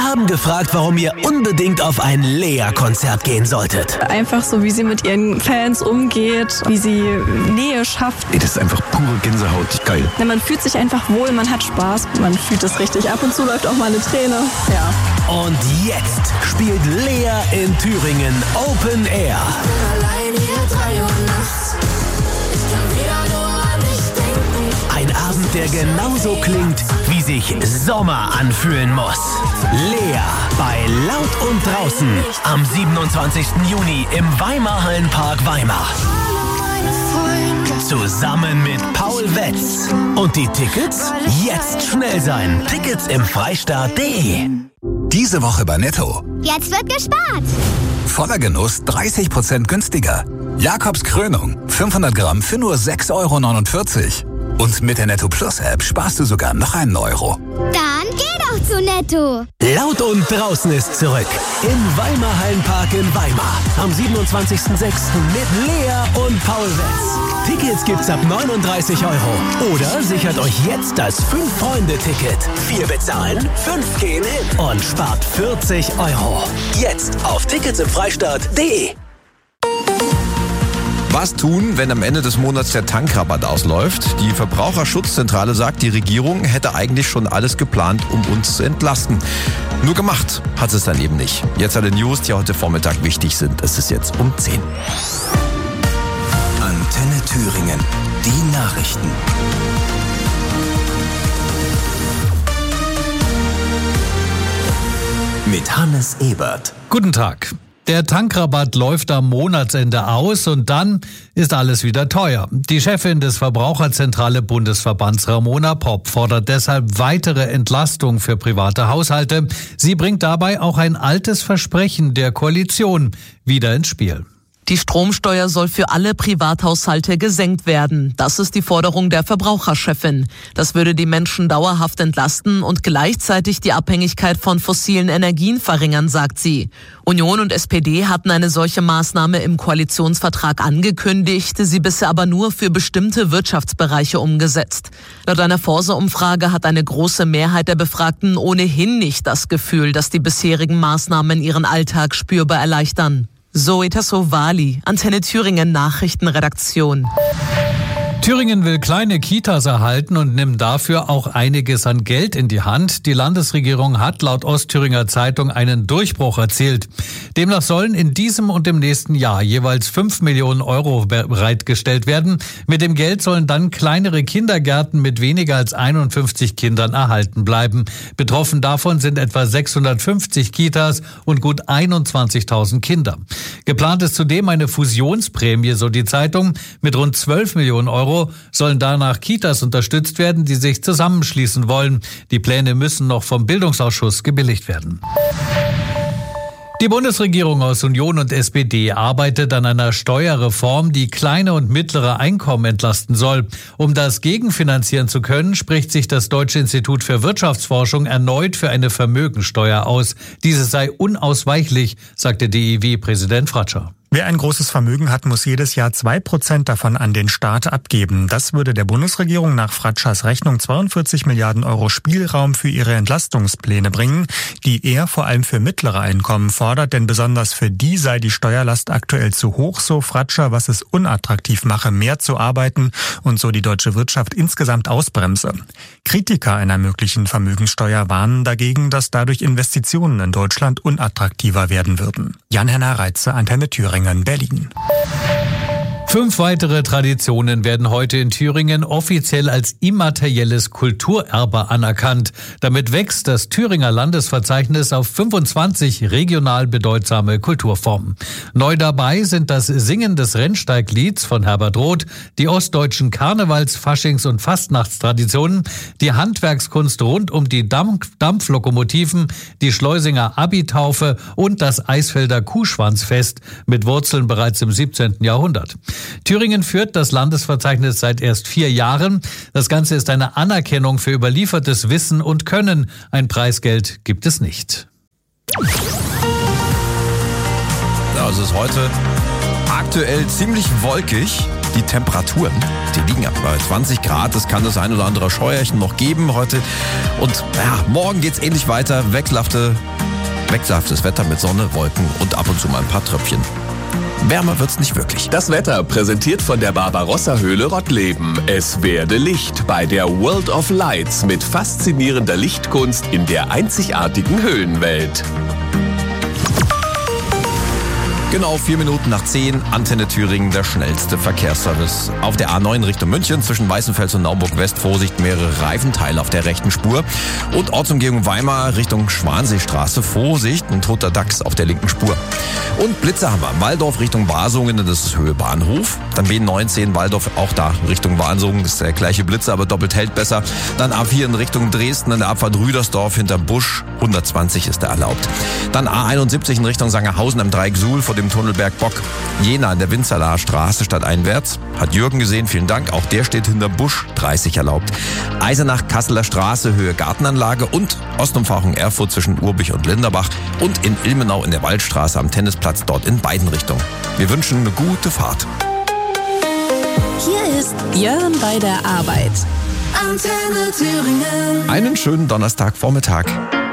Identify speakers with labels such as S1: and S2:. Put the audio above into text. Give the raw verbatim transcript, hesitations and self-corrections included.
S1: haben gefragt, warum ihr unbedingt auf ein Lea-Konzert gehen solltet.
S2: Einfach so, wie sie mit ihren Fans umgeht, wie sie Nähe schafft.
S3: Ey, das ist einfach pure Gänsehaut. Geil.
S2: Ja, man fühlt sich einfach wohl, man hat Spaß, man fühlt es richtig. Ab und zu läuft auch mal eine Träne. Ja.
S1: Und jetzt spielt Lea in Thüringen Open Air. Ein Abend, der genauso klingt, wie sich Sommer anfühlen muss. Lea bei Laut und Draußen am siebenundzwanzigsten Juni im Weimar-Hallenpark Weimar. Zusammen mit Paul Wetz. Und die Tickets? Jetzt schnell sein. Tickets im Freistaat punkt de.
S4: Diese Woche bei Netto.
S5: Jetzt wird gespart.
S4: Voller Genuss dreißig Prozent günstiger. Jakobs Krönung fünfhundert Gramm für nur sechs Euro neunundvierzig. Und mit der Netto Plus App sparst du sogar noch einen Euro.
S5: Dann geh doch zu Netto.
S1: Laut und Draußen ist zurück. Im Weimar-Hallenpark in Weimar. Am siebenundzwanzigsten sechsten mit Lea und Paul Wetz. Tickets gibt's ab neununddreißig Euro. Oder sichert euch jetzt das fünf-Freunde-Ticket. Vier bezahlen, fünf gehen hin. Und spart vierzig Euro. Jetzt auf Tickets im Freistaat punkt de.
S6: Was tun, wenn am Ende des Monats der Tankrabatt ausläuft? Die Verbraucherschutzzentrale sagt, die Regierung hätte eigentlich schon alles geplant, um uns zu entlasten. Nur gemacht hat es dann eben nicht. Jetzt alle News, die heute Vormittag wichtig sind. Es ist jetzt um zehn.
S4: Antenne Thüringen. Die Nachrichten. Mit Hannes Ebert.
S7: Guten Tag. Der Tankrabatt läuft am Monatsende aus und dann ist alles wieder teuer. Die Chefin des Verbraucherzentrale Bundesverbands Ramona Popp fordert deshalb weitere Entlastung für private Haushalte. Sie bringt dabei auch ein altes Versprechen der Koalition wieder ins Spiel.
S8: Die Stromsteuer soll für alle Privathaushalte gesenkt werden. Das ist die Forderung der Verbraucherchefin. Das würde die Menschen dauerhaft entlasten und gleichzeitig die Abhängigkeit von fossilen Energien verringern, sagt sie. Union und S P D hatten eine solche Maßnahme im Koalitionsvertrag angekündigt, sie bisher aber nur für bestimmte Wirtschaftsbereiche umgesetzt. Laut einer Forsa-Umfrage hat eine große Mehrheit der Befragten ohnehin nicht das Gefühl, dass die bisherigen Maßnahmen ihren Alltag spürbar erleichtern. Zoe Tassovali, Antenne Thüringen Nachrichtenredaktion.
S7: Thüringen will kleine Kitas erhalten und nimmt dafür auch einiges an Geld in die Hand. Die Landesregierung hat laut Ostthüringer Zeitung einen Durchbruch erzielt. Demnach sollen in diesem und im nächsten Jahr jeweils fünf Millionen Euro bereitgestellt werden. Mit dem Geld sollen dann kleinere Kindergärten mit weniger als einundfünfzig Kindern erhalten bleiben. Betroffen davon sind etwa sechshundertfünfzig Kitas und gut einundzwanzigtausend Kinder. Geplant ist zudem eine Fusionsprämie, so die Zeitung, mit rund zwölf Millionen Euro sollen danach Kitas unterstützt werden, die sich zusammenschließen wollen. Die Pläne müssen noch vom Bildungsausschuss gebilligt werden. Die Bundesregierung aus Union und S P D arbeitet an einer Steuerreform, die kleine und mittlere Einkommen entlasten soll. Um das gegenfinanzieren zu können, spricht sich das Deutsche Institut für Wirtschaftsforschung erneut für eine Vermögensteuer aus. Diese sei unausweichlich, sagte D I W-Präsident Fratscher.
S9: Wer ein großes Vermögen hat, muss jedes Jahr zwei Prozent davon an den Staat abgeben. Das würde der Bundesregierung nach Fratschers Rechnung zweiundvierzig Milliarden Euro Spielraum für ihre Entlastungspläne bringen, die er vor allem für mittlere Einkommen fordert, denn besonders für die sei die Steuerlast aktuell zu hoch, so Fratscher, was es unattraktiv mache, mehr zu arbeiten und so die deutsche Wirtschaft insgesamt ausbremse. Kritiker einer möglichen Vermögenssteuer warnen dagegen, dass dadurch Investitionen in Deutschland unattraktiver werden würden. Jan-Henner Reitze, Antenne Thüringen, Berlin.
S7: Fünf weitere Traditionen werden heute in Thüringen offiziell als immaterielles Kulturerbe anerkannt. Damit wächst das Thüringer Landesverzeichnis auf fünfundzwanzig regional bedeutsame Kulturformen. Neu dabei sind das Singen des Rennsteiglieds von Herbert Roth, die ostdeutschen Karnevals-, Faschings- und Fastnachtstraditionen, die Handwerkskunst rund um die Dampf- Dampflokomotiven, die Schleusinger Abitaufe und das Eisfelder Kuhschwanzfest mit Wurzeln bereits im siebzehnten Jahrhundert. Thüringen führt das Landesverzeichnis seit erst vier Jahren. Das Ganze ist eine Anerkennung für überliefertes Wissen und Können. Ein Preisgeld gibt es nicht.
S6: Ja, es ist heute aktuell ziemlich wolkig. die Temperaturen. Die liegen bei zwanzig Grad. Es kann das ein oder andere Scheuerchen noch geben heute. Und ja, morgen geht's ähnlich weiter. Wechselhafte, wechselhaftes Wetter mit Sonne, Wolken und ab und zu mal ein paar Tröpfchen. Wärmer wird's nicht wirklich.
S10: Das Wetter präsentiert von der Barbarossa-Höhle Rottleben. Es werde Licht bei der World of Lights mit faszinierender Lichtkunst in der einzigartigen Höhlenwelt.
S6: Genau vier Minuten nach zehn, Antenne Thüringen, der schnellste Verkehrsservice. Auf der A neun Richtung München zwischen Weißenfels und Naumburg-West, Vorsicht, mehrere Reifenteile auf der rechten Spur. Und Ortsumgehung Weimar Richtung Schwanseestraße, Vorsicht, ein toter Dachs auf der linken Spur. Und Blitzer haben wir, Walldorf Richtung Basungen, das ist Höhe Bahnhof. Dann B neunzehn Walldorf, auch da Richtung Basungen, das ist der gleiche Blitzer, aber doppelt hält besser. Dann A vier in Richtung Dresden, an der Abfahrt Rüdersdorf hinter Busch, hundertzwanzig ist da erlaubt. Dann A einundsiebzig in Richtung Sangerhausen am Dreieck Suhl vor dem Tunnelberg Bock. Jena an der Winzerlaer Straße stadteinwärts. Hat Jürgen gesehen, vielen Dank. Auch der steht hinter Busch, dreißig erlaubt. Eisenach Kasseler Straße, Höhe Gartenanlage und Ostumfahrung Erfurt zwischen Urbich und Linderbach und in Ilmenau in der Waldstraße am Tennisplatz, dort in beiden Richtungen. Wir wünschen eine gute Fahrt.
S11: Hier ist Björn bei der Arbeit.
S6: Antenne Thüringen. Einen schönen Donnerstagvormittag.